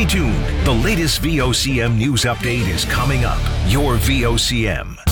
Stay tuned. The latest VOCM news update is coming up. Your VOCM.